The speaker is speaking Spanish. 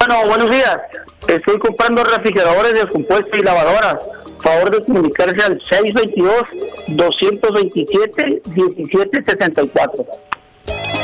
Bueno, buenos días. Estoy comprando refrigeradores descompuestos y lavadoras. Favor de comunicarse al 622-227-1764.